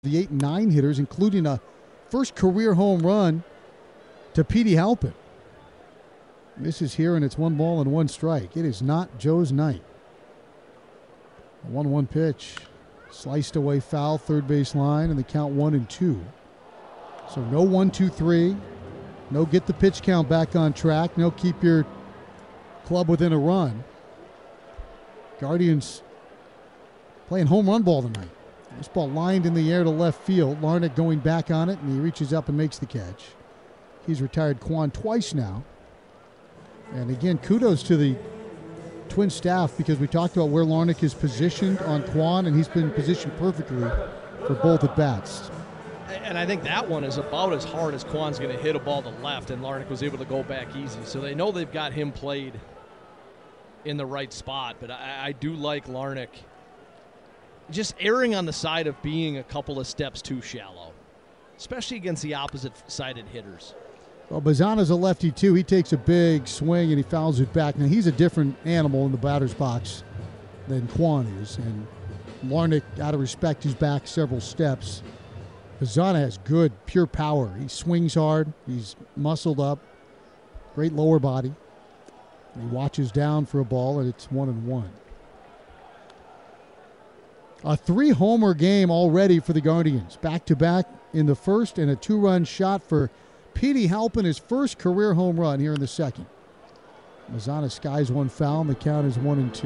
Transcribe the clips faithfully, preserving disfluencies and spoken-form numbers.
the eight and nine hitters, including a first career home run to Petey Halpin. This is here, and it's one ball and one strike. It is not Joe's night. A one one pitch. Sliced away foul, third base line, and the count one and two. So no one, two, three. No get the pitch count back on track. No keep your club within a run. Guardians playing home run ball tonight. This ball lined in the air to left field. Larnach going back on it, and he reaches up and makes the catch. He's retired Kwan twice now. And again, kudos to the Twin staff, because we talked about where Larnach is positioned on Kwan, and he's been positioned perfectly for both at bats. And I think that one is about as hard as Kwan's going to hit a ball to left, and Larnach was able to go back easy. So they know they've got him played in the right spot. But I, I do like Larnach just erring on the side of being a couple of steps too shallow, especially against the opposite-sided hitters. Well, Bazana's a lefty, too. He takes a big swing, and he fouls it back. Now, he's a different animal in the batter's box than Kwan is. And Larnach, out of respect, is back several steps. Bazana has good, pure power. He swings hard. He's muscled up. Great lower body. He watches down for a ball, and it's one and one. A three-homer game already for the Guardians. Back-to-back in the first, and a two-run shot for Petey Halpin, his first career home run here in the second. Bazana skies one foul, and the count is one and two.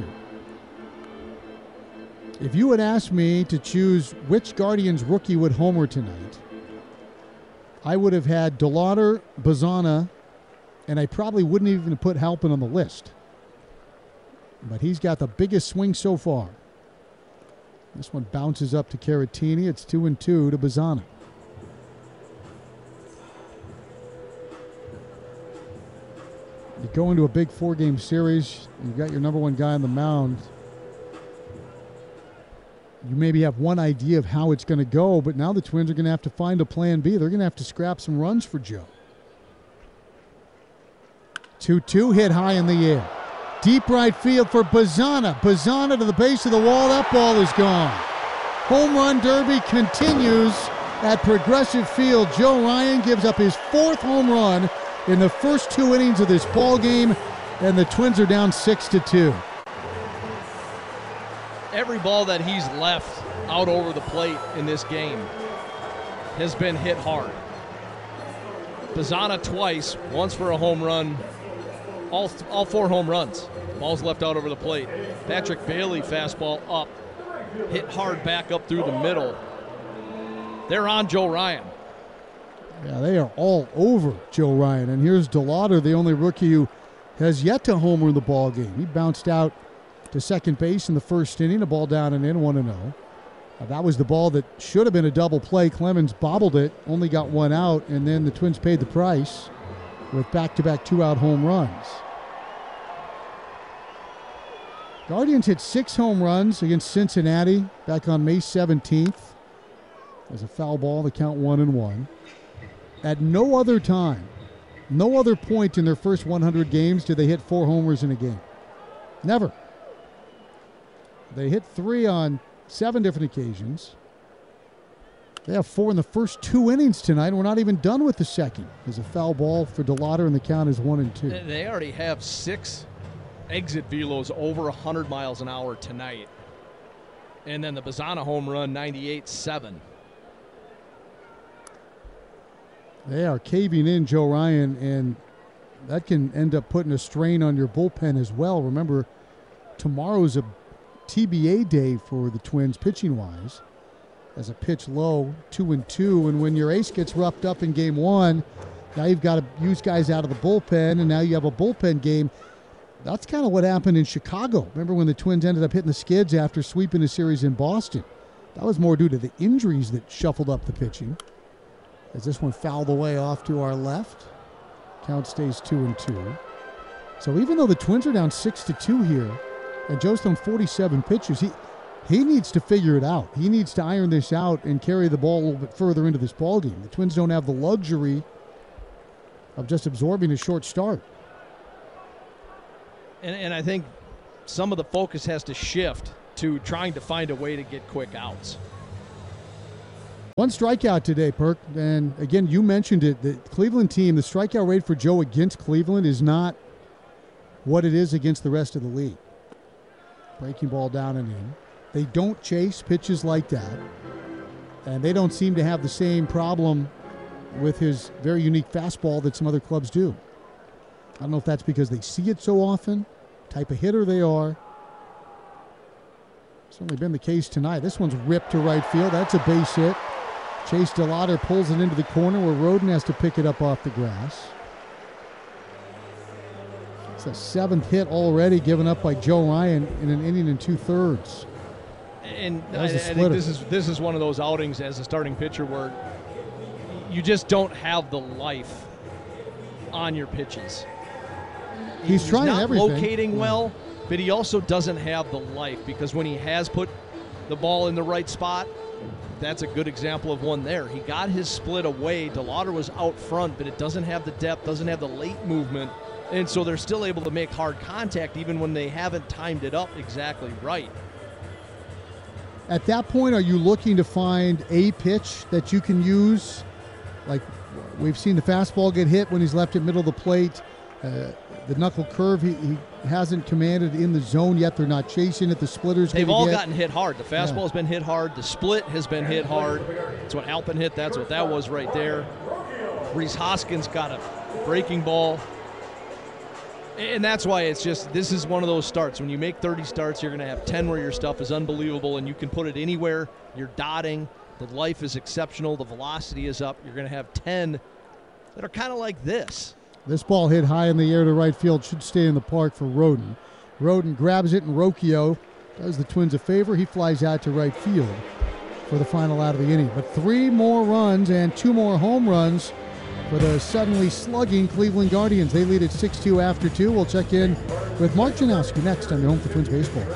If you had asked me to choose which Guardians rookie would homer tonight, I would have had DeLauter, Bazana, and I probably wouldn't even have put Halpin on the list. But he's got the biggest swing so far. This one bounces up to Caratini. It's two and two to Bazana. You go into a big four-game series, you've got your number one guy on the mound. You maybe have one idea of how it's going to go, but now the Twins are going to have to find a plan B. They're going to have to scrap some runs for Joe. two two hit high in the air. Deep right field for Bazana. Bazana to the base of the wall. That ball is gone. Home run derby continues at Progressive Field. Joe Ryan gives up his fourth home run in the first two innings of this ball game, and the Twins are down six to two. Every ball that he's left out over the plate in this game has been hit hard. Bazana twice, once for a home run, all, all four home runs. Balls left out over the plate. Patrick Bailey, fastball up, hit hard back up through the middle. They're on Joe Ryan. Yeah, they are all over Joe Ryan. And here's DeLauter, the only rookie who has yet to homer in the ball game. He bounced out to second base in the first inning, a ball down and in, one and oh. Uh, that was the ball that should have been a double play. Clemens bobbled it, only got one out, and then the Twins paid the price with back-to-back two-out home runs. Guardians hit six home runs against Cincinnati back on May seventeenth. There's a foul ball, the count one and one. At no other time, no other point in their first one hundred games did they hit four homers in a game. Never. They hit three on seven different occasions. They have four in the first two innings tonight, and we're not even done with the second. There's a foul ball for DeLauter, and the count is one and two. They already have six exit velos over one hundred miles an hour tonight. And then the Bazana home run, ninety-eight seven. They are caving in Joe Ryan, and that can end up putting a strain on your bullpen as well. Remember, tomorrow's a T B A day for the Twins pitching-wise. As a pitch low, two and two, and when your ace gets roughed up in game one, now you've got to use guys out of the bullpen, and now you have a bullpen game. That's kind of what happened in Chicago. Remember when the Twins ended up hitting the skids after sweeping a series in Boston? That was more due to the injuries that shuffled up the pitching. As this one fouled away off to our left. Count stays two and two. So even though the Twins are down six to two here, and Joe's thrown forty-seven pitches, he he needs to figure it out. He needs to iron this out and carry the ball a little bit further into this ball game. The Twins don't have the luxury of just absorbing a short start. And, and I think some of the focus has to shift to trying to find a way to get quick outs. One strikeout today, Perk. And again, you mentioned it. The Cleveland team, the strikeout rate for Joe against Cleveland is not what it is against the rest of the league. Breaking ball down and in. They don't chase pitches like that. And they don't seem to have the same problem with his very unique fastball that some other clubs do. I don't know if that's because they see it so often, type of hitter they are. Certainly been the case tonight. This one's ripped to right field. That's a base hit. Chase DeLauder pulls it into the corner where Roden has to pick it up off the grass. It's a seventh hit already given up by Joe Ryan in an inning and two-thirds. And I, I think this is this is one of those outings as a starting pitcher where you just don't have the life on your pitches. He's, He's trying not everything. locating well, but he also doesn't have the life because when he has put the ball in the right spot, that's a good example of one there. He got his split away. DeLauder was out front, but it doesn't have the depth, doesn't have the late movement, and so they're still able to make hard contact even when they haven't timed it up exactly right. At that point, are you looking to find a pitch that you can use? Like we've seen the fastball get hit when he's left it middle of the plate. Uh, the knuckle curve he, he hasn't commanded in the zone yet. They're not chasing it. The splitters. They've all get. gotten hit hard. The fastball yeah. has been hit hard. The split has been hit hard. That's what Halpin hit. That's what that was right there. Rhys Hoskins got a breaking ball. And that's why it's just, this is one of those starts. When you make thirty starts, you're going to have ten where your stuff is unbelievable and you can put it anywhere. You're dotting. The life is exceptional. The velocity is up. You're going to have ten that are kind of like this. This ball hit high in the air to right field. Should stay in the park for Roden. Roden grabs it, and Rocchio does the Twins a favor. He flies out to right field for the final out of the inning. But three more runs and two more home runs for the suddenly slugging Cleveland Guardians. They lead at six two after two. We'll check in with Mark Janowski next on your home for Twins Baseball.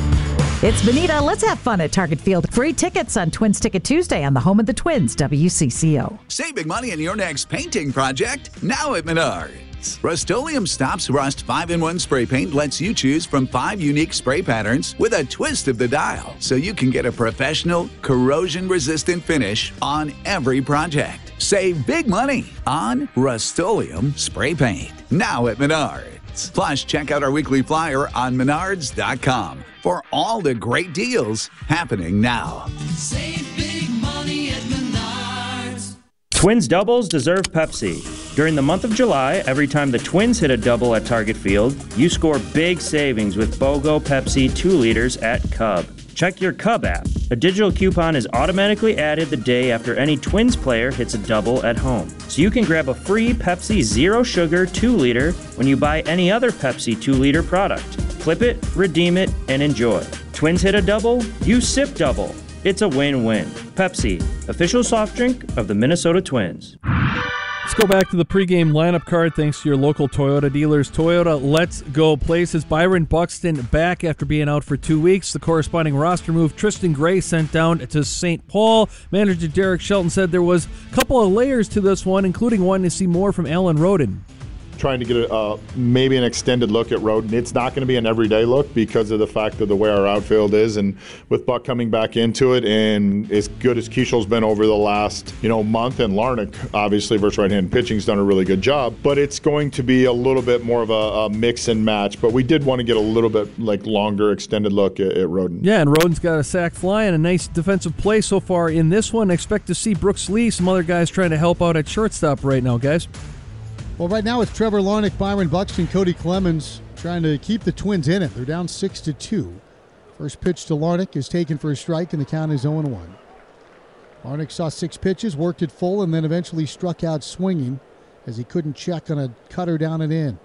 It's Bonita. Let's have fun at Target Field. Free tickets on Twins Ticket Tuesday on the home of the Twins, W C C O. Save big money on your next painting project now at Menards. Rust-Oleum Stops Rust five in one spray paint lets you choose from five unique spray patterns with a twist of the dial, so you can get a professional, corrosion-resistant finish on every project. Save big money on Rust-Oleum spray paint now at Menards. Plus, check out our weekly flyer on menards dot com for all the great deals happening now. Save big money at Menards. Twins doubles deserve Pepsi. During the month of July, every time the Twins hit a double at Target Field, you score big savings with BOGO Pepsi two liters at Cub. Check your Cub app. A digital coupon is automatically added the day after any Twins player hits a double at home. So you can grab a free Pepsi Zero Sugar two liter when you buy any other Pepsi two liter product. Flip it, redeem it, and enjoy. Twins hit a double, you sip double. It's a win-win. Pepsi, official soft drink of the Minnesota Twins. Let's go back to the pregame lineup card thanks to your local Toyota dealers. Toyota Let's Go places Byron Buxton back after being out for two weeks. The corresponding roster move, Tristan Gray sent down to Saint Paul. Manager Derek Shelton said there was a couple of layers to this one, including wanting to see more from Alan Roden. Trying to get a, uh, maybe an extended look at Roden. It's not going to be an everyday look because of the fact of the way our outfield is, and with Buck coming back into it, and as good as Keishel's been over the last you know month, and Larnach obviously versus right-hand pitching's done a really good job, but it's going to be a little bit more of a, a mix and match. But we did want to get a little bit like longer extended look at, at Roden. Yeah, and Roden's got a sac fly and a nice defensive play so far in this one. Expect to see Brooks Lee, some other guys trying to help out at shortstop right now, guys. Well, right now it's Trevor Larnach, Byron Buxton, Cody Clemens trying to keep the Twins in it. They're down six to two. First pitch to Larnach is taken for a strike, and the count is oh and one. Larnach saw six pitches, worked it full, and then eventually struck out swinging as he couldn't check on a cutter down and in.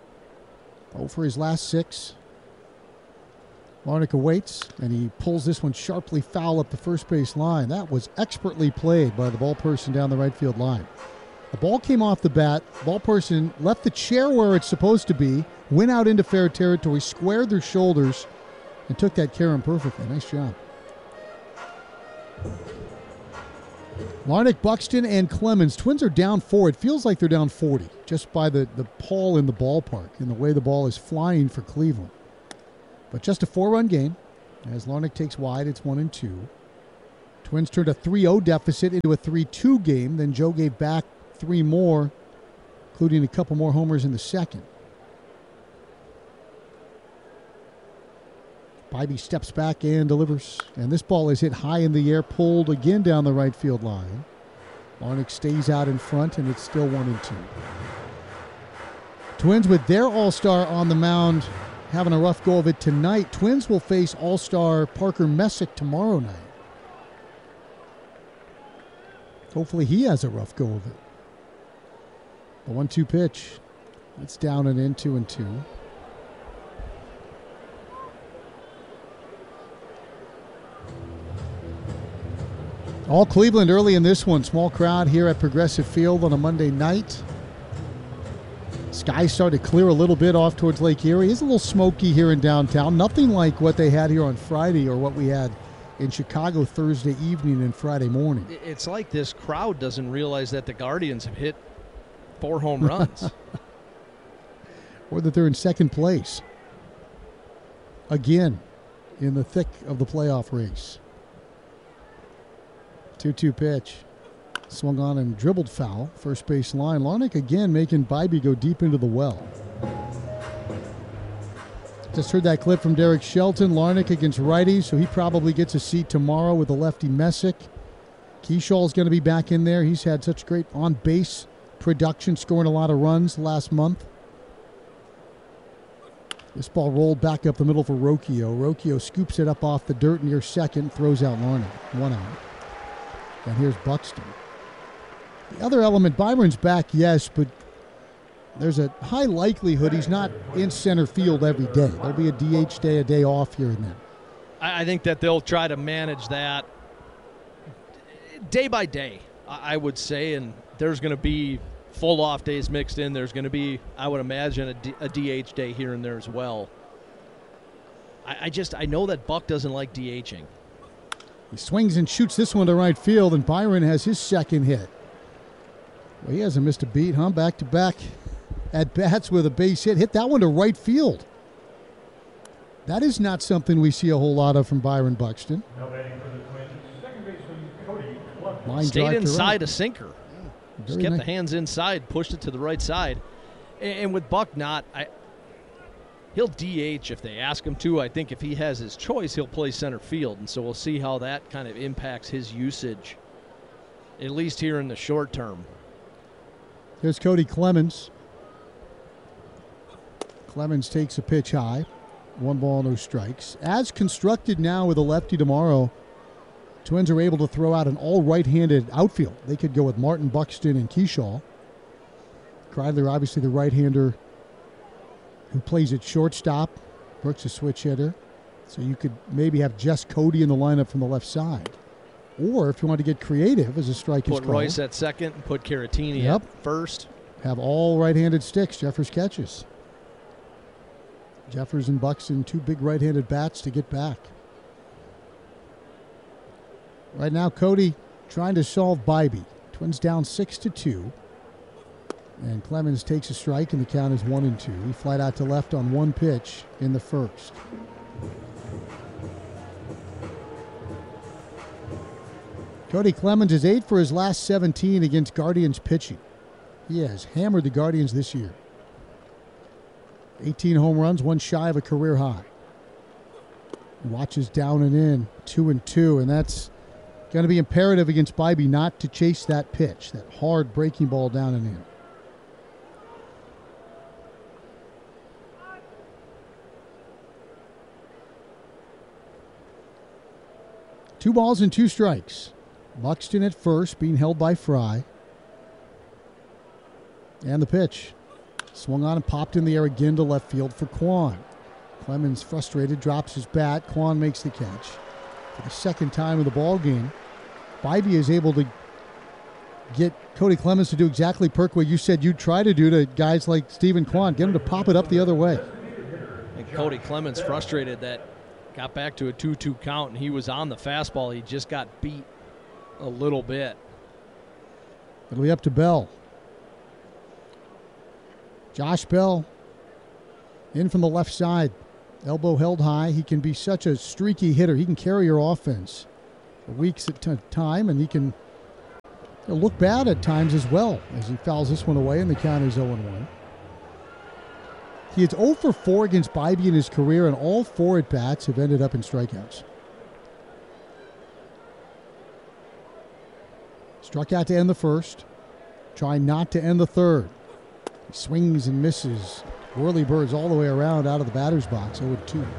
oh for his last six. Larnach awaits, and he pulls this one sharply foul up the first base line. That was expertly played by the ball person down the right field line. The ball came off the bat. Ball person left the chair where it's supposed to be, went out into fair territory, squared their shoulders, and took that care in perfectly. Nice job. Larnach, Buxton, and Clemens. Twins are down four. It feels like they're down forty just by the, the pull in the ballpark and the way the ball is flying for Cleveland. But just a four-run game. As Larnach takes wide, it's one and two. Twins turned a three oh deficit into a three two game. Then Joe gave back three more, including a couple more homers in the second. Bybee steps back and delivers. And this ball is hit high in the air, pulled again down the right field line. Larnach stays out in front, and it's still one and two. Twins with their all-star on the mound having a rough go of it tonight. Twins will face all-star Parker Messick tomorrow night. Hopefully he has a rough go of it. The one two pitch. That's down and in, two and two. All Cleveland early in this one. Small crowd here at Progressive Field on a Monday night. Skies started to clear a little bit off towards Lake Erie. It's a little smoky here in downtown. Nothing like what they had here on Friday or what we had in Chicago Thursday evening and Friday morning. It's like this crowd doesn't realize that the Guardians have hit four home runs. Or that they're in second place. Again, in the thick of the playoff race. two two pitch. Swung on and dribbled foul. First base line. Larnach again making Bybee go deep into the well. Just heard that clip from Derek Shelton. Larnach against righties, so he probably gets a seat tomorrow with the lefty Messick. Keyshaul's going to be back in there. He's had such great on-base production, scoring a lot of runs last month. This ball rolled back up the middle for Rocchio. Rocchio scoops it up off the dirt near second, throws out Larnach. One out. And here's Buxton. The other element, Byron's back, yes, but there's a high likelihood he's not in center field every day. There'll be a D H day, a day off here and there. I think that they'll try to manage that day by day, I would say, and there's going to be full off days mixed in. There's going to be, I would imagine, a, D- a D H day here and there as well. I, I just, I know that Buck doesn't like DHing. He swings and shoots this one to right field, and Byron has his second hit. Well, he hasn't missed a beat, huh? Back-to-back at-bats with a base hit. Hit that one to right field. That is not something we see a whole lot of from Byron Buxton. Now batting for the Twins, second baseman Cody Clemens. Line Stayed inside right. a sinker. Yeah, Just kept nice. the hands inside, pushed it to the right side. And, and with Buck not, I, he'll D H if they ask him to. I think if he has his choice, he'll play center field. And so we'll see how that kind of impacts his usage, at least here in the short term. Here's Cody Clemens. Clemens takes a pitch high. One ball, no strikes. As constructed now with a lefty tomorrow, Twins are able to throw out an all right-handed outfield. They could go with Martin, Buxton, and Keyshaw. Kreidler, obviously the right-hander who plays at shortstop. Brooks a switch hitter. So you could maybe have just Cody in the lineup from the left side. Or if you want to get creative as a strike is Put called, Royce at second and put Caratini Yep. at first. have all right-handed sticks. Jeffers catches. Jeffers and Buxton, two big right-handed bats to get back. Right now, Cody trying to solve Bybee. Twins down six to two. And Clemens takes a strike, and the count is one and two. He flied out to left on one pitch in the first. Cody Clemens is eight for his last seventeen against Guardians pitching. He has hammered the Guardians this year. eighteen home runs, one shy of a career high. Watches down and in, two and two, and that's going to be imperative against Bybee not to chase that pitch, that hard breaking ball down and in. Two balls and two strikes. Buxton at first, being held by Fry. And the pitch. Swung on and popped in the air again to left field for Kwan. Clemens, frustrated, drops his bat. Kwan makes the catch. For the second time in the ball game, Bybee is able to get Cody Clemens to do exactly, Perk, what you said you'd try to do to guys like Stephen Kwan. Get him to pop it up the other way. And Cody Clemens frustrated that got back to a two two count, and he was on the fastball. He just got beat a little bit. It'll be up to Bell. Josh Bell in from the left side. Elbow held high. He can be such a streaky hitter. He can carry your offense. for weeks at a time, and he can he'll look bad at times as well as he fouls this one away, and the count is oh and one. He is oh for four against Bibee in his career, and all four at-bats have ended up in strikeouts. Struck out to end the first, trying not to end the third. He swings and misses. Whirly birds all the way around out of the batter's box, oh and two.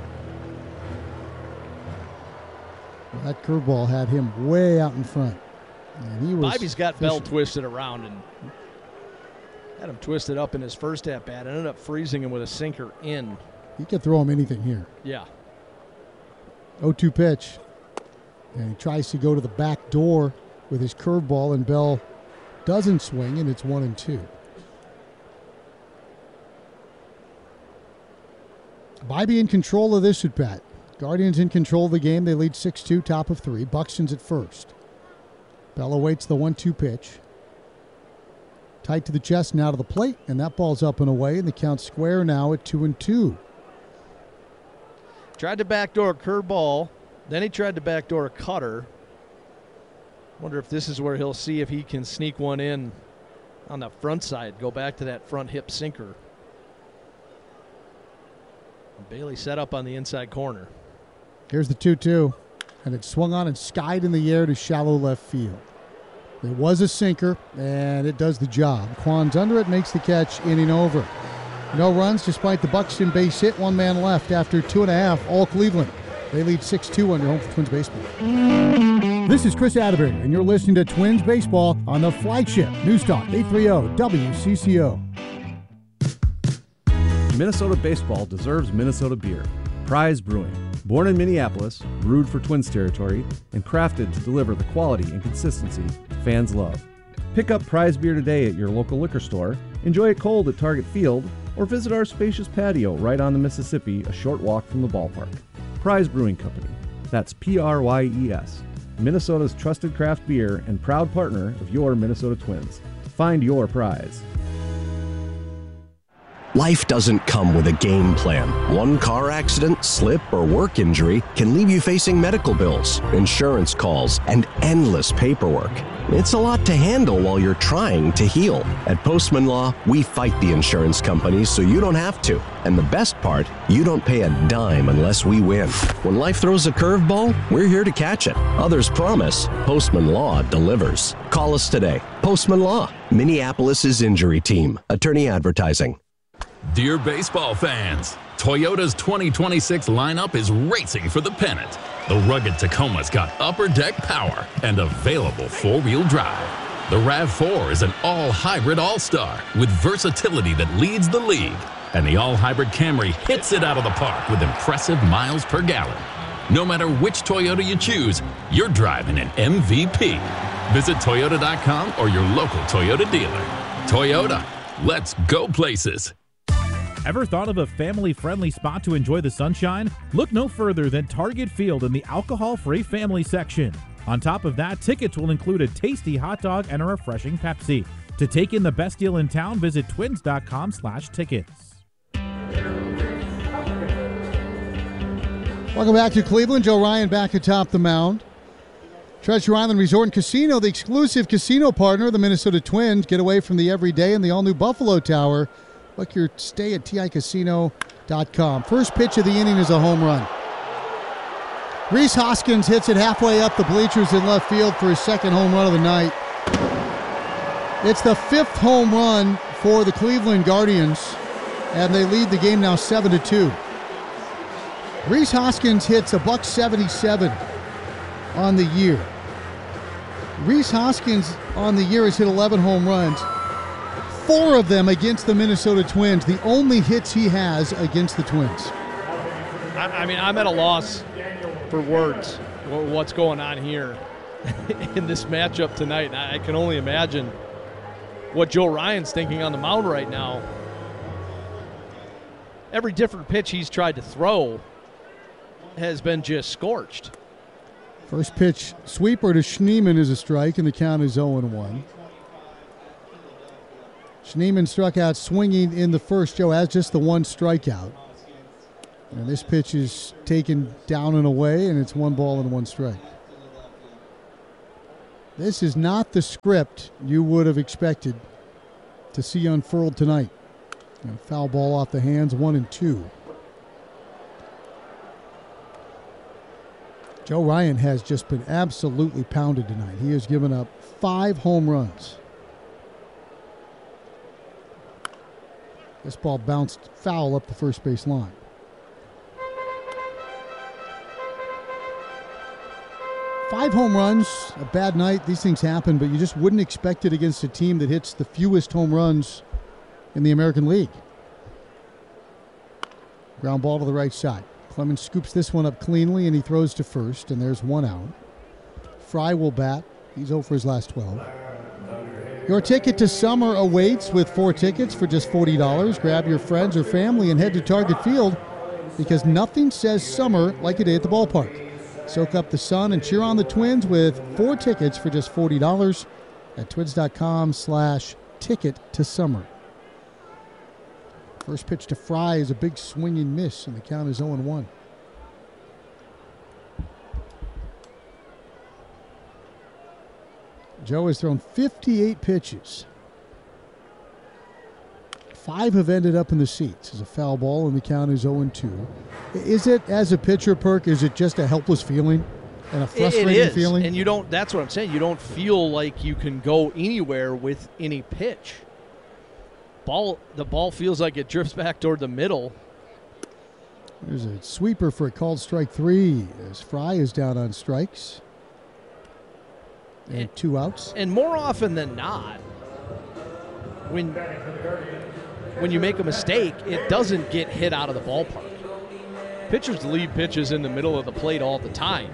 Well, that curveball had him way out in front. And he was Bibee's got fishing. Bell twisted around and had him twisted up in his first at-bat. Ended up freezing him with a sinker in. He could throw him anything here. Yeah. oh two pitch. And he tries to go to the back door with his curveball, and Bell doesn't swing, and it's one and two. Bibee in control of this at-bat. Guardians in control of the game. They lead six two, top of three. Buxton's at first. Bell awaits the one two pitch. Tight to the chest and out of the plate, and that ball's up and away, and the count's square now at two and two. Tried to backdoor a curveball, then he tried to backdoor a cutter. Wonder if this is where he'll see if he can sneak one in on the front side, go back to that front hip sinker. Bailey set up on the inside corner. Here's the two two, and it swung on and skied in the air to shallow left field. It was a sinker, and it does the job. Kwan's under it, makes the catch, inning over. No runs despite the Buxton base hit, one man left after two and a half, all Cleveland. They lead six two on your home for Twins baseball. This is Chris Atterbury, and you're listening to Twins baseball on the flagship News Talk eight thirty W C C O. Minnesota baseball deserves Minnesota beer. Prize Brewing. Born in Minneapolis, brewed for Twins territory, and crafted to deliver the quality and consistency fans love. Pick up Prize beer today at your local liquor store, enjoy it cold at Target Field, or visit our spacious patio right on the Mississippi, a short walk from the ballpark. Prize Brewing Company. That's P R Y E S. Minnesota's trusted craft beer and proud partner of your Minnesota Twins. Find your prize. Life doesn't come with a game plan. One car accident, slip, or work injury can leave you facing medical bills, insurance calls, and endless paperwork. It's a lot to handle while you're trying to heal. At Postman Law, we fight the insurance companies so you don't have to. And the best part, you don't pay a dime unless we win. When life throws a curveball, we're here to catch it. Others promise, Postman Law delivers. Call us today. Postman Law, Minneapolis' injury team. Attorney Advertising. Dear baseball fans, Toyota's twenty twenty-six lineup is racing for the pennant. The rugged Tacoma's got upper deck power and available four-wheel drive. The RAV four is an all-hybrid all-star with versatility that leads the league. And the all-hybrid Camry hits it out of the park with impressive miles per gallon. No matter which Toyota you choose, you're driving an M V P. Visit Toyota dot com or your local Toyota dealer. Toyota, let's go places. Ever thought of a family-friendly spot to enjoy the sunshine? Look no further than Target Field in the alcohol-free family section. On top of that, tickets will include a tasty hot dog and a refreshing Pepsi. To take in the best deal in town, visit twins dot com slash tickets. Welcome back to Cleveland. Joe Ryan back atop the mound. Treasure Island Resort and Casino, the exclusive casino partner of the Minnesota Twins. Get away from the everyday in the all-new Buffalo Tower. Book your stay at T I casino dot com. First pitch of the inning is a home run. Rhys Hoskins hits it halfway up the bleachers in left field for his second home run of the night. It's the fifth home run for the Cleveland Guardians, and they lead the game now seven to two. Rhys Hoskins hits a buck seventy-seven on the year. Rhys Hoskins on the year has hit eleven home runs. Four of them against the Minnesota Twins, the only hits he has against the Twins. I, I mean, I'm at a loss for words. What's going on here in this matchup tonight? I can only imagine what Joe Ryan's thinking on the mound right now. Every different pitch he's tried to throw has been just scorched. First pitch sweeper to Schneemann is a strike, and the count is oh and one. Schneemann struck out swinging in the first. Joe has just the one strikeout. And this pitch is taken down and away, and it's one ball and one strike. This is not the script you would have expected to see unfurled tonight. And foul ball off the hands, one and two. Joe Ryan has just been absolutely pounded tonight. He has given up five home runs. This ball bounced foul up the first base line. Five home runs, a bad night. These things happen, but you just wouldn't expect it against a team that hits the fewest home runs in the American League. Ground ball to the right side. Clemens scoops this one up cleanly, and he throws to first, and there's one out. Fry will bat. He's oh for his last twelve. Your ticket to summer awaits with four tickets for just forty dollars. Grab your friends or family and head to Target Field because nothing says summer like a day at the ballpark. Soak up the sun and cheer on the Twins with four tickets for just forty dollars at twins.com slash ticket to summer. First pitch to Fry is a big swinging miss, and the count is oh and one. Joe has thrown fifty-eight pitches. Five have ended up in the seats. It's a foul ball, and the count is oh and two. Is it, as a pitcher, Perk, is it just a helpless feeling and a frustrating it is. feeling? And you don't, that's what I'm saying. You don't feel like you can go anywhere with any pitch. Ball, the ball feels like it drifts back toward the middle. There's a sweeper for a called strike three as Fry is down on strikes. And, and two outs. And more often than not, when when you make a mistake, it doesn't get hit out of the ballpark. Pitchers leave pitches in the middle of the plate all the time.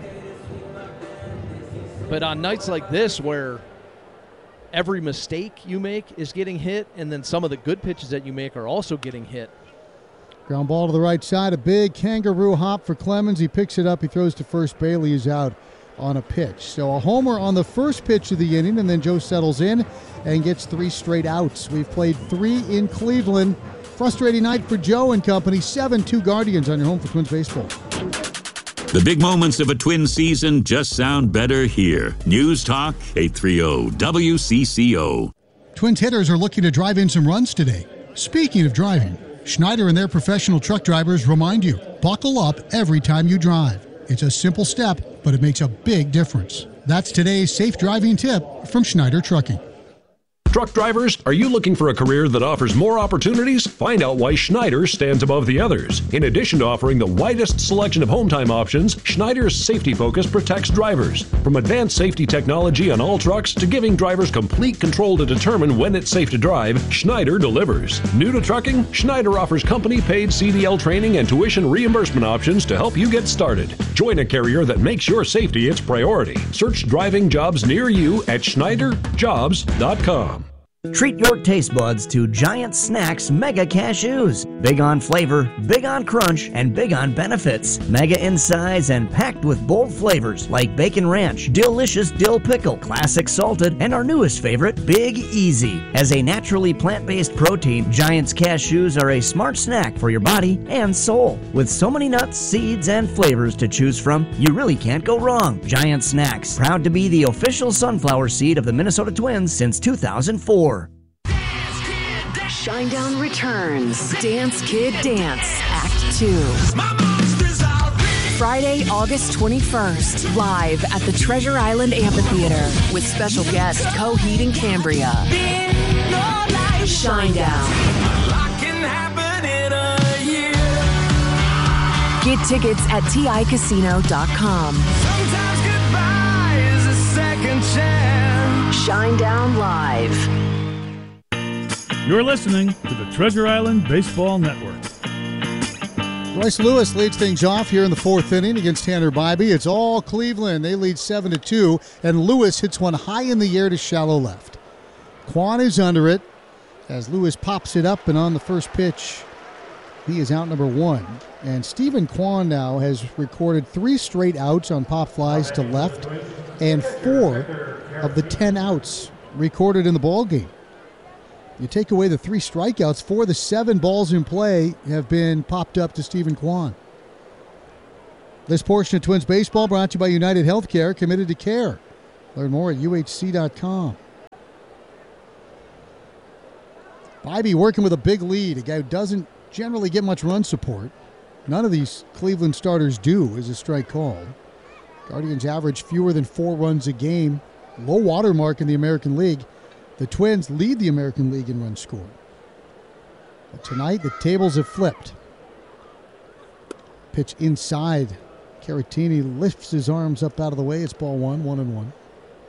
But on nights like this where every mistake you make is getting hit, and then some of the good pitches that you make are also getting hit. Ground ball to the right side, a big kangaroo hop for Clemens. He picks it up, he throws to first. Bailey is out on a pitch. So a homer on the first pitch of the inning, and then Joe settles in and gets three straight outs. We've played three in Cleveland. Frustrating night for Joe and company. seven two Guardians on your home for Twins baseball. The big moments of a Twins season just sound better here. News Talk eight thirty W C C O. Twins hitters are looking to drive in some runs today. Speaking of driving, Schneider and their professional truck drivers remind you, buckle up every time you drive. It's a simple step, but it makes a big difference. That's today's safe driving tip from Schneider Trucking. Truck drivers, are you looking for a career that offers more opportunities? Find out why Schneider stands above the others. In addition to offering the widest selection of home time options, Schneider's safety focus protects drivers. From advanced safety technology on all trucks to giving drivers complete control to determine when it's safe to drive, Schneider delivers. New to trucking? Schneider offers company-paid C D L training and tuition reimbursement options to help you get started. Join a carrier that makes your safety its priority. Search driving jobs near you at schneider jobs dot com. Treat your taste buds to Giant Snacks Mega Cashews. Big on flavor, big on crunch, and big on benefits. Mega in size and packed with bold flavors like Bacon Ranch, Delicious Dill Pickle, Classic Salted, and our newest favorite, Big Easy. As a naturally plant-based protein, Giant's Cashews are a smart snack for your body and soul. With so many nuts, seeds, and flavors to choose from, you really can't go wrong. Giant Snacks, proud to be the official sunflower seed of the Minnesota Twins since two thousand four. Shinedown returns. Dance Kid Dance, Act two. Friday, August twenty-first, live at the Treasure Island Amphitheater with special guest Coheed and Cambria. Shinedown. Get tickets at T I casino dot com. Shinedown Live. You're listening to the Treasure Island Baseball Network. Royce Lewis leads things off here in the fourth inning against Tanner Bybee. It's all Cleveland. They lead seven to two, and Lewis hits one high in the air to shallow left. Kwan is under it as Lewis pops it up, and on the first pitch, he is out number one. And Stephen Kwan now has recorded three straight outs on pop flies to left, and four of the ten outs recorded in the ballgame. You take away the three strikeouts, four of the seven balls in play have been popped up to Stephen Kwan. This portion of Twins baseball brought to you by United Healthcare, committed to care. Learn more at U H C dot com. Bybee working with a big lead, a guy who doesn't generally get much run support. None of these Cleveland starters do, is a strike called. Guardians average fewer than four runs a game. Low water mark in the American League. The Twins lead the American League in runs scored. But tonight, the tables have flipped. Pitch inside. Caratini lifts his arms up out of the way. It's ball one, one and one.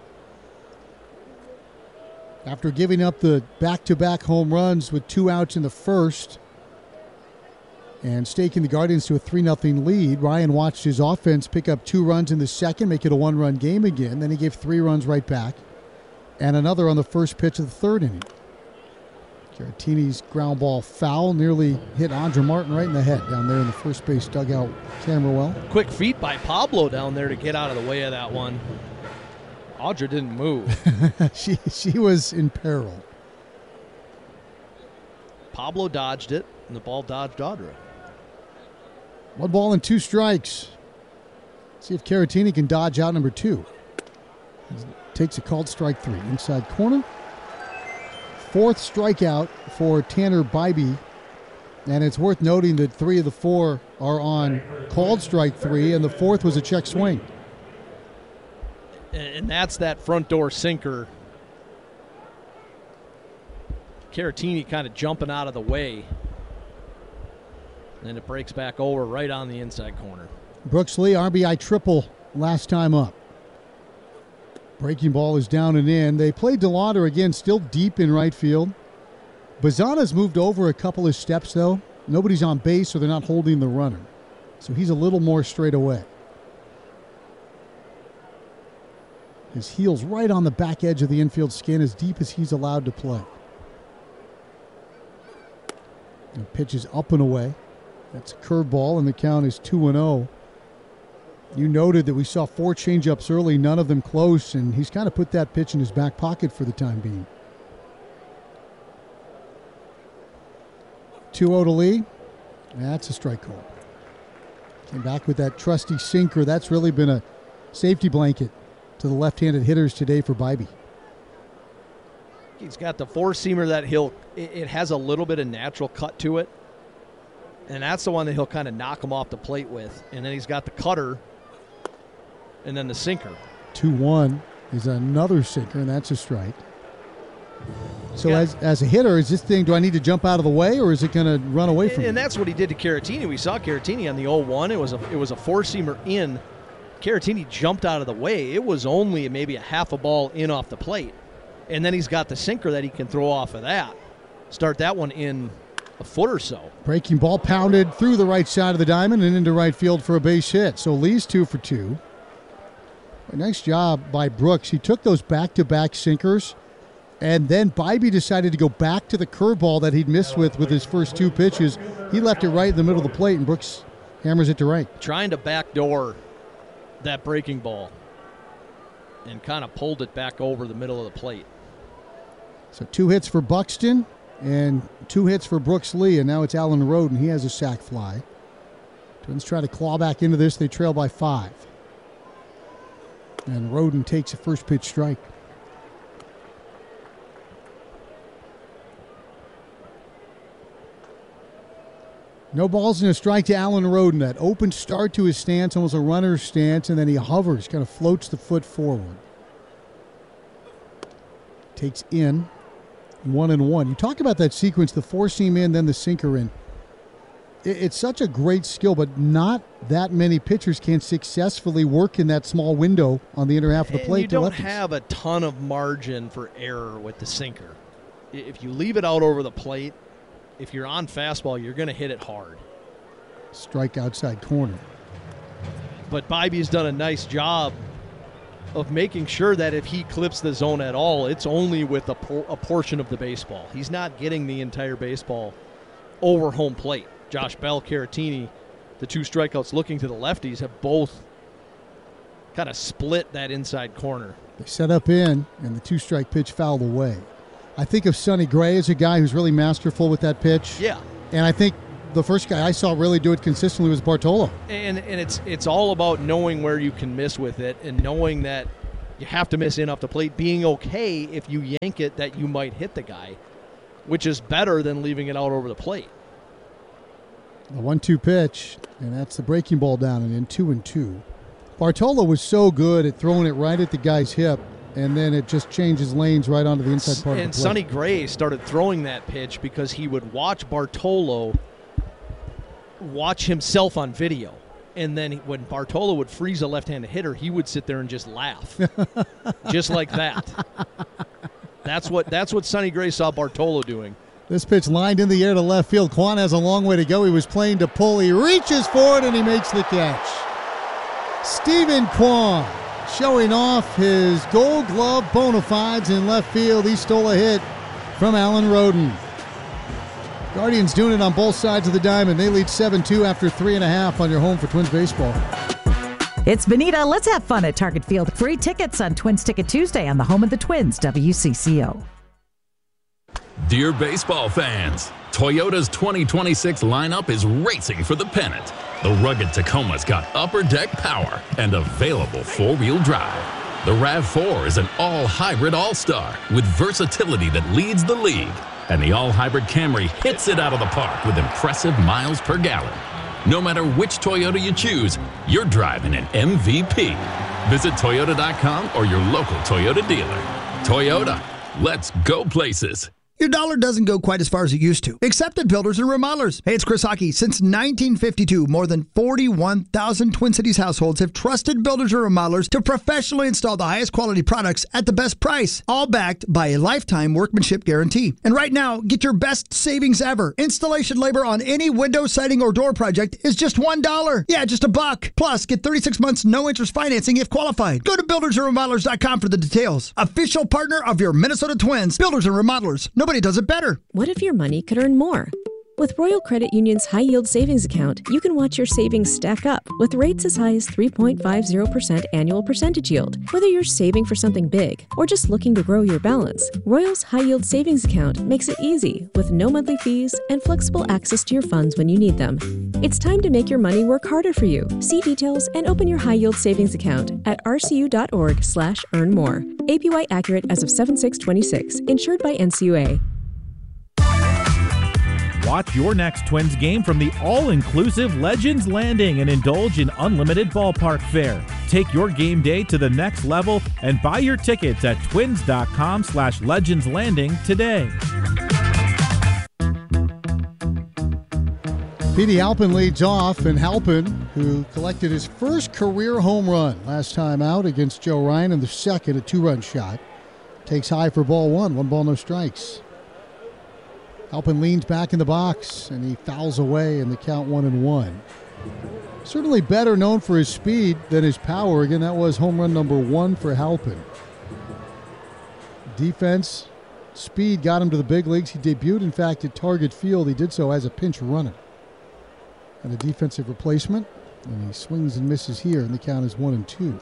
After giving up the back-to-back home runs with two outs in the first and staking the Guardians to a three nothing lead, Ryan watched his offense pick up two runs in the second, make it a one-run game again. Then he gave three runs right back and another on the first pitch of the third inning. Caratini's ground ball foul nearly hit Andre Martin right in the head down there in the first base dugout camera well. Quick feet by Pablo down there to get out of the way of that one. Audra didn't move. she she was in peril. Pablo dodged it, and the ball dodged Audra. One ball and two strikes. See if Caratini can dodge out number two. Takes a called strike three. Inside corner. Fourth strikeout for Tanner Bybee. And it's worth noting that three of the four are on called strike three, and the fourth was a check swing. And that's that front door sinker. Caratini kind of jumping out of the way. And it breaks back over right on the inside corner. Brooks Lee, R B I triple last time up. Breaking ball is down and in. They played DeLauder again, still deep in right field. Bazana's moved over a couple of steps, though. Nobody's on base, so they're not holding the runner. So he's a little more straight away. His heel's right on the back edge of the infield skin, as deep as he's allowed to play. And pitches up and away. That's a curveball, and the count is two and oh. You noted that we saw four changeups early, none of them close, and he's kind of put that pitch in his back pocket for the time being. two oh to Lee. That's a strike call. Came back with that trusty sinker. That's really been a safety blanket to the left-handed hitters today for Bybee. He's got the four-seamer that he'll, it, it has a little bit of natural cut to it. And that's the one that he'll kind of knock him off the plate with. And then he's got the cutter and then the sinker. two one is another sinker, and that's a strike. So Yeah. as as a hitter, is this thing, do I need to jump out of the way, or is it going to run away from And me? that's what he did to Caratini. We saw Caratini on the oh one. It was a it was a four-seamer in. Caratini jumped out of the way. It was only maybe a half a ball in off the plate. And then he's got the sinker that he can throw off of that. Start that one in a foot or so. Breaking ball pounded through the right side of the diamond and into right field for a base hit. So Lee's two for two. Nice job by Brooks. He took those back-to-back sinkers, and then Bybee decided to go back to the curveball that he'd missed with with his first two pitches. He left it right in the middle of the plate, and Brooks hammers it to right. Trying to backdoor that breaking ball and kind of pulled it back over the middle of the plate. So two hits for Buxton and two hits for Brooks Lee, and now it's Alan Roden. He has a sac fly. Twins try to claw back into this. They trail by five. And Roden takes a first pitch strike. No balls and a strike to Alan Roden. That open start to his stance, almost a runner's stance, and then he hovers, kind of floats the foot forward. Takes in, one and one. You talk about that sequence, the four seam in, then the sinker in. It's such a great skill, but not that many pitchers can successfully work in that small window on the inner half of the And plate. you to don't lefties. have a ton of margin for error with the sinker. If you leave it out over the plate, if you're on fastball, you're going to hit it hard. Strike outside corner. But Bybee's done a nice job of making sure that if he clips the zone at all, it's only with a, por- a portion of the baseball. He's not getting the entire baseball over home plate. Josh Bell, Caratini, the two strikeouts looking to the lefties, have both kind of split that inside corner. They set up in, and the two-strike pitch fouled away. I think of Sonny Gray as a guy who's really masterful with that pitch. Yeah. And I think the first guy I saw really do it consistently was Bartolo. And and it's it's all about knowing where you can miss with it and knowing that You have to miss in off the plate, being okay if you yank it that you might hit the guy, which is better than leaving it out over the plate. The one two pitch, and that's the breaking ball down and in two and two. Bartolo was so good at throwing it right at the guy's hip, and then it just changes lanes right onto the inside part and of the plate. Sonny Gray started throwing that pitch because he would watch Bartolo watch himself on video. And then when Bartolo would freeze a left-handed hitter, he would sit there and just laugh. Just like that. That's what that's what Sonny Gray saw Bartolo doing. This pitch lined in the air to left field. Kwan has a long way to go. He was playing to pull. He reaches for it, and he makes the catch. Stephen Kwan showing off his Gold Glove bona fides in left field. He stole a hit from Alan Roden. Guardians doing it on both sides of the diamond. They lead seven two after three and a half on your home for Twins baseball. It's Bonita. Let's have fun at Target Field. Free tickets on Twins Ticket Tuesday on the home of the Twins, W C C O. Dear baseball fans, Toyota's twenty twenty-six lineup is racing for the pennant. The rugged Tacoma's got upper deck power and available four-wheel drive. The RAV four is an all-hybrid all-star with versatility that leads the league. And the all-hybrid Camry hits it out of the park with impressive miles per gallon. No matter which Toyota you choose, you're driving an M V P. Visit Toyota dot com or your local Toyota dealer. Toyota, let's go places. Your dollar doesn't go quite as far as it used to, except at Builders and Remodelers. Hey, it's Chris Hockey. Since nineteen fifty-two, more than forty-one thousand Twin Cities households have trusted Builders and Remodelers to professionally install the highest quality products at the best price, all backed by a lifetime workmanship guarantee. And right now, get your best savings ever. Installation labor on any window, siding, or door project is just one dollar. Yeah, just a buck. Plus, get thirty-six months no-interest financing if qualified. Go to Builders and Remodelers dot com for the details. Official partner of your Minnesota Twins, Builders and Remodelers. Nobody does it better. What if your money could earn more? With Royal Credit Union's High Yield Savings Account, you can watch your savings stack up with rates as high as three point five zero percent annual percentage yield. Whether you're saving for something big or just looking to grow your balance, Royal's High Yield Savings Account makes it easy with no monthly fees and flexible access to your funds when you need them. It's time to make your money work harder for you. See details and open your High Yield Savings Account at rcu.org slash earn more. A P Y accurate as of seven six twenty-six. Insured by N C U A. Watch your next Twins game from the all-inclusive Legends Landing and indulge in unlimited ballpark fare. Take your game day to the next level and buy your tickets at twins.com slash Legends Landing today. Petey Halpin leads off, and Halpin, who collected his first career home run last time out against Joe Ryan in the second, a two-run shot, takes high for ball one, one ball, no strikes. Halpin leans back in the box, and he fouls away in the count one and one. Certainly better known for his speed than his power. Again, that was home run number one for Halpin. Defense, speed got him to the big leagues. He debuted, in fact, at Target Field. He did so as a pinch runner. And a defensive replacement, and he swings and misses here, and the count is one and two.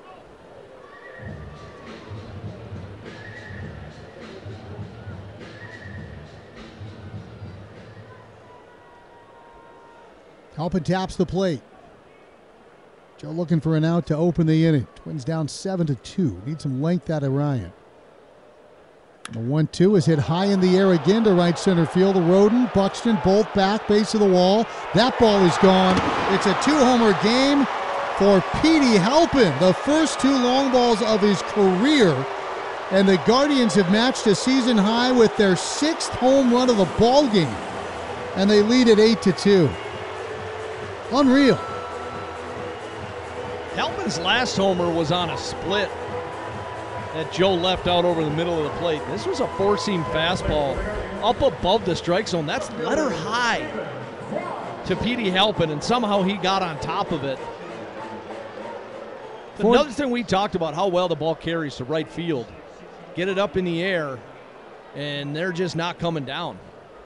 Halpin taps the plate. Joe looking for an out to open the inning. Twins down seven to two. Need some length out of Ryan. The one two is hit high in the air again to right center field. Roden, Buxton, both back, base of the wall. That ball is gone. It's a two-homer game for Petey Halpin. The first two long balls of his career. And the Guardians have matched a season high with their sixth home run of the ball game. And they lead at eight to two. Unreal. Halpin's last homer was on a split that Joe left out over the middle of the plate. This was a four-seam fastball up above the strike zone. That's letter high to Petey Halpin, and somehow he got on top of it. For- Another thing we talked about, how well the ball carries to right field. Get it up in the air, and they're just not coming down.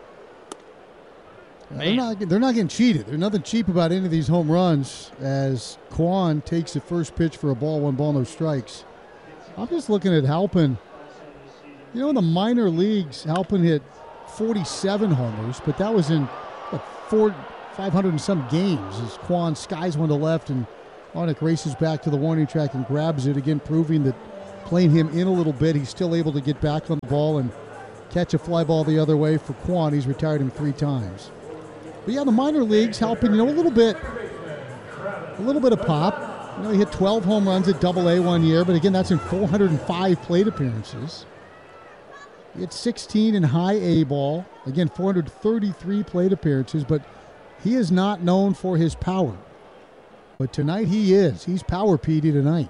They're not, they're not getting cheated. There's nothing cheap about any of these home runs as Kwan takes the first pitch for a ball, one ball, no strikes. I'm just looking at Halpin. You know, in the minor leagues, Halpin hit forty-seven homers, but that was in what, four, five hundred and some games as Kwan skies one to left and Larnach races back to the warning track and grabs it, again proving that playing him in a little bit. He's still able to get back on the ball and catch a fly ball the other way for Quan. He's retired him three times. But yeah, the minor leagues helping, you know, a little bit, a little bit of pop. You know, he hit twelve home runs at Double A one year, but again, that's in four hundred five plate appearances. He had sixteen in high A ball. Again, four hundred thirty-three plate appearances, but he is not known for his power. But tonight he is. He's Power Petey tonight.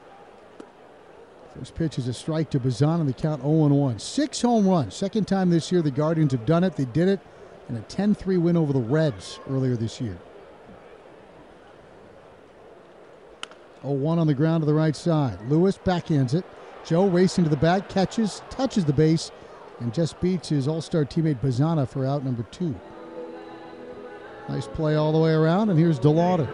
First pitch is a strike to Bazan on the count oh and one. Six home runs. Second time this year the Guardians have done it. They did it in a ten three win over the Reds earlier this year. oh one on the ground to the right side. Lewis backhands it. Joe racing to the bag, catches, touches the base, and just beats his all-star teammate Bazana for out number two. Nice play all the way around, and here's DeLauder.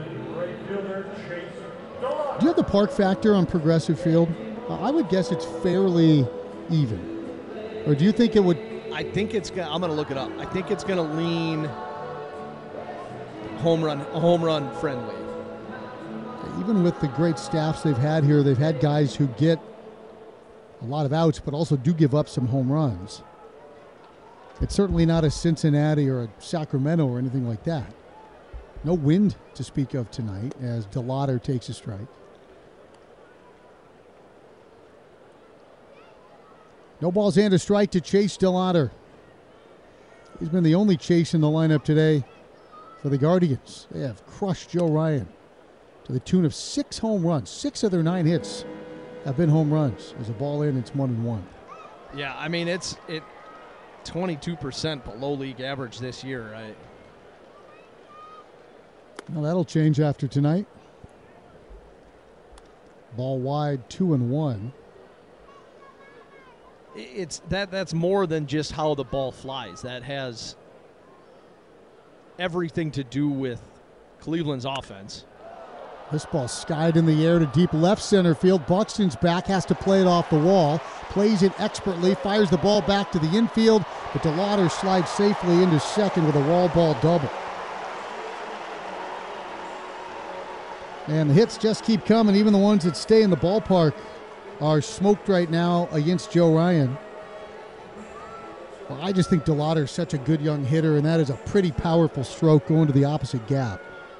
Do you have the park factor on Progressive Field? Uh, I would guess it's fairly even. Or do you think it would? I think it's gonna, I'm going to look it up. I think it's going to lean home run, home run friendly. Even with the great staffs they've had here, they've had guys who get a lot of outs, but also do give up some home runs. It's certainly not a Cincinnati or a Sacramento or anything like that. No wind to speak of tonight as DeLauder takes a strike. No balls and a strike to Chase DeLauder. He's been the only chase in the lineup today for the Guardians. They have crushed Joe Ryan to the tune of six home runs. Six of their nine hits have been home runs. There's a ball in, it's one and one. Yeah, I mean, it's it twenty-two percent below league average this year, right? Well, that'll change after tonight. Ball wide, two and one. It's that that's more than just how the ball flies. That has everything to do with Cleveland's offense. This ball skied in the air to deep left center field. Buxton's back, has to play it off the wall. Plays it expertly, fires the ball back to the infield, but DeLauder slides safely into second with a wall ball double. And the hits just keep coming. Even the ones that stay in the ballpark are smoked right now against Joe Ryan. Well, I just think DeLauder is such a good young hitter, and that is a pretty powerful stroke going to the opposite gap.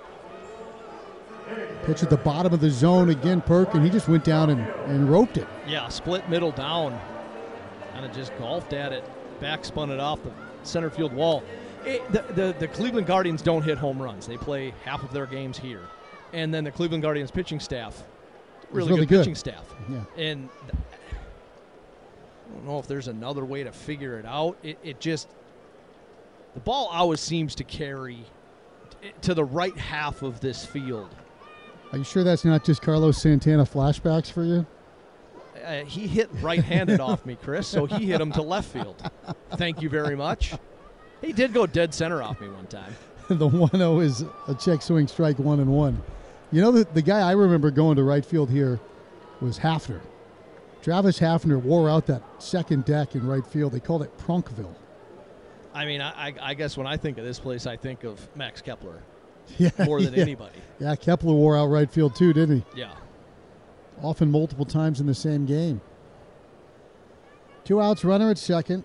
Pitch at the bottom of the zone again, Perk, and he just went down and, and roped it. Yeah, split middle down. Kind of just golfed at it. Back spun it off the center field wall. It, the, the, the Cleveland Guardians don't hit home runs. They play half of their games here. And then the Cleveland Guardians pitching staff, really, really good, good pitching staff. Yeah. And th- I don't know if there's another way to figure it out. It, it just, the ball always seems to carry t- to the right half of this field. Are you sure that's not just Carlos Santana flashbacks for you? Uh, he hit right-handed off me, Chris, so he hit him to left field. Thank you very much. He did go dead center off me one time. The one oh is a check swing strike, one and one. You know, the, the guy I remember going to right field here was Hafner. Travis Hafner wore out that second deck in right field. They called it Prunkville. I mean, I, I guess when I think of this place, I think of Max Kepler. Yeah, more than yeah. anybody. Yeah, Kepler wore out right field too, didn't he? Yeah. Often multiple times in the same game. Two outs, runner at second.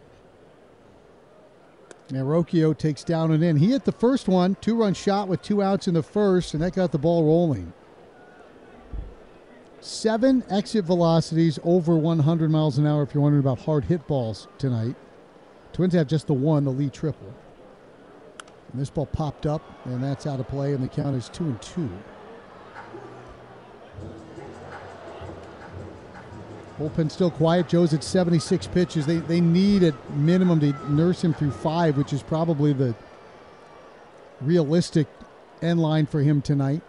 Now Rocchio takes down and in. He hit the first one, two-run shot with two outs in the first, and that got the ball rolling. Seven exit velocities over one hundred miles an hour if you're wondering about hard hit balls tonight. Twins have just the one, the lead triple. And this ball popped up, and that's out of play, and the count is two and two. Bullpen still quiet. Joe's at seventy-six pitches. They they need at minimum to nurse him through five, which is probably the realistic end line for him tonight.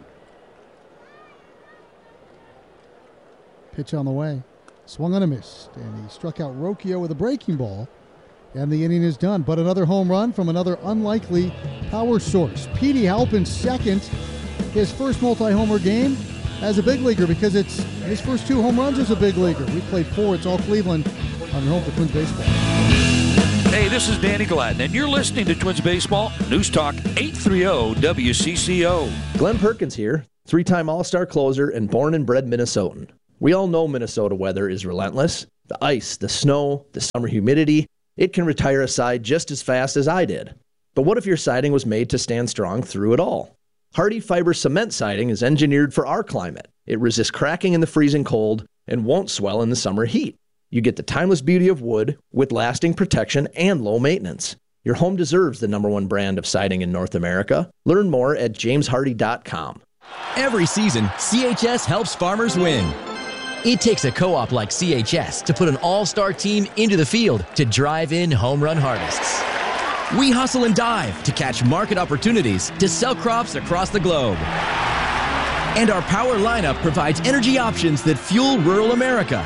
Pitch on the way. Swung on a miss, and he struck out Rocchio with a breaking ball. And the inning is done. But another home run from another unlikely power source. Petey Halpin second, his first multi-homer game as a big leaguer, because it's his first two home runs as a big leaguer. We played four. It's all Cleveland on your home for Twins baseball. Hey, this is Danny Gladden, and you're listening to Twins Baseball, News Talk eight thirty W C C O. Glenn Perkins here, three-time All-Star closer and born and bred Minnesotan. We all know Minnesota weather is relentless. The ice, the snow, the summer humidity, it can retire a side just as fast as I did. But what if your siding was made to stand strong through it all? Hardy Fiber Cement Siding is engineered for our climate. It resists cracking in the freezing cold and won't swell in the summer heat. You get the timeless beauty of wood with lasting protection and low maintenance. Your home deserves the number one brand of siding in North America. Learn more at james hardy dot com. Every season, C H S helps farmers win. It takes a co-op like C H S to put an all-star team into the field to drive in home run harvests. We hustle and dive to catch market opportunities to sell crops across the globe. And our power lineup provides energy options that fuel rural America.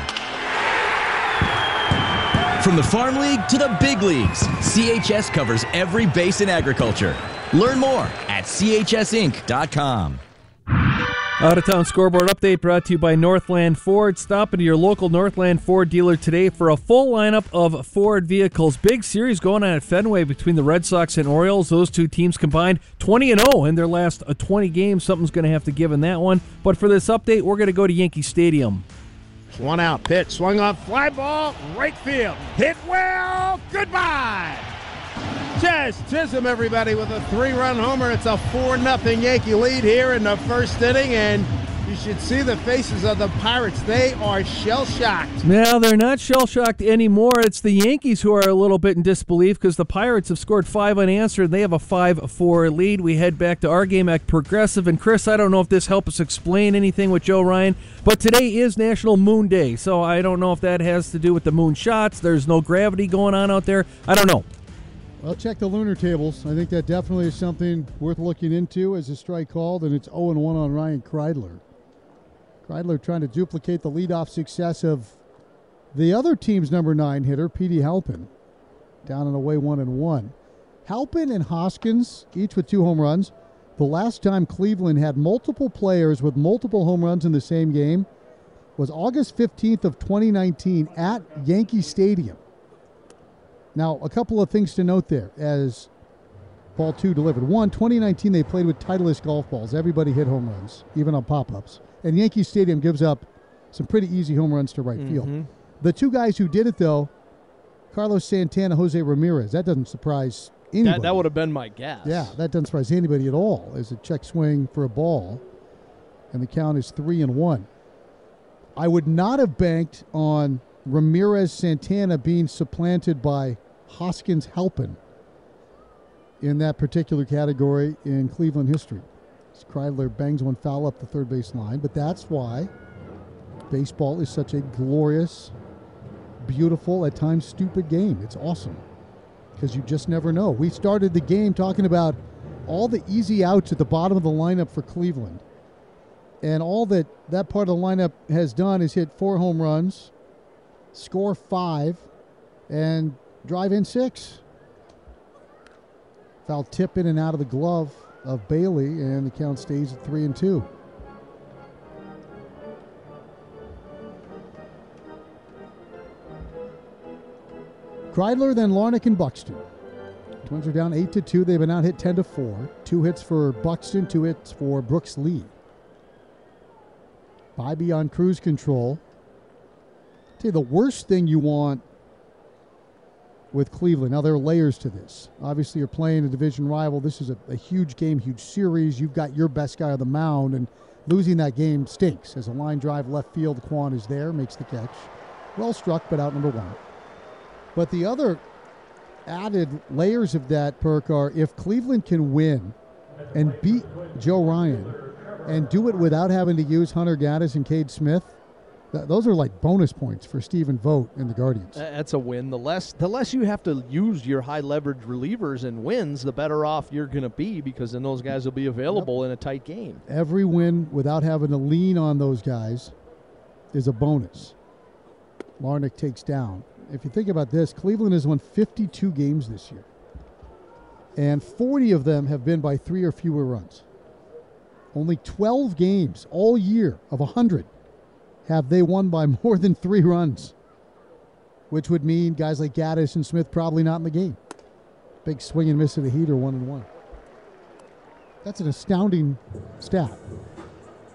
From the Farm League to the big leagues, C H S covers every base in agriculture. Learn more at c h s inc dot com. Out-of-town scoreboard update brought to you by Northland Ford. Stop into your local Northland Ford dealer today for a full lineup of Ford vehicles. Big series going on at Fenway between the Red Sox and Orioles. Those two teams combined twenty and oh in their last twenty games. Something's going to have to give in that one. But for this update, we're going to go to Yankee Stadium. One out, pitch, swung on, fly ball, right field. Hit well, goodbye. Jazz Chisholm, everybody, with a three-run homer. It's a four nothing Yankee lead here in the first inning, and you should see the faces of the Pirates. They are shell-shocked. Now, they're not shell-shocked anymore. It's the Yankees who are a little bit in disbelief because the Pirates have scored five unanswered. They have a five four lead. We head back to our game at Progressive. And, Chris, I don't know if this helps us explain anything with Joe Ryan, but today is National Moon Day, so I don't know if that has to do with the moon shots. There's no gravity going on out there. I don't know. Well, check the lunar tables. I think that definitely is something worth looking into as a strike called, and it's oh and one on Ryan Kreidler. Kreidler trying to duplicate the leadoff success of the other team's number nine hitter, Petey Halpin, down and away one and one. Halpin and Hoskins, each with two home runs. The last time Cleveland had multiple players with multiple home runs in the same game was August fifteenth of twenty nineteen at Yankee Stadium. Now, a couple of things to note there as ball two delivered. One, twenty nineteen, they played with Titleist golf balls. Everybody hit home runs, even on pop-ups. And Yankee Stadium gives up some pretty easy home runs to right mm-hmm. field. The two guys who did it, though, Carlos Santana, Jose Ramirez. That doesn't surprise anybody. That, that would have been my guess. Yeah, that doesn't surprise anybody at all. As a check swing for a ball, and the count is three and one. I would not have banked on Ramirez Santana being supplanted by Hoskins Halpin in that particular category in Cleveland history. Kreidler bangs one foul up the third base line, but that's why baseball is such a glorious, beautiful, at times stupid game. It's awesome because you just never know. We started the game talking about all the easy outs at the bottom of the lineup for Cleveland, and all that that part of the lineup has done is hit four home runs, score five, and drive in six. Foul tip in and out of the glove of Bailey, and the count stays at three and two. Kreidler, then Larnach and Buxton. Twins are down eight to two. They've been out hit ten to four. Two hits for Buxton, two hits for Brooks Lee. Bybee on cruise control. I'll tell you the worst thing you want with Cleveland. Now, there are layers to this. Obviously, you're playing a division rival. This is a, a huge game, huge series. You've got your best guy on the mound, and losing that game stinks. As a line drive left field, Quan is there, makes the catch. Well struck, but out number one. But the other added layers of that, Perk, are if Cleveland can win and beat Joe Ryan and do it without having to use Hunter Gaddis and Cade Smith, those are like bonus points for Stephen Vogt and the Guardians. That's a win. The less the less you have to use your high leverage relievers and wins, the better off you're going to be, because then those guys will be available yep. in a tight game. Every win without having to lean on those guys is a bonus. Larnach takes down. If you think about this, Cleveland has won fifty-two games this year, and forty of them have been by three or fewer runs. Only twelve games all year of one hundred have they won by more than three runs, which would mean guys like Gaddis and Smith probably not in the game. Big swing and miss of the heater, one and one. That's an astounding stat.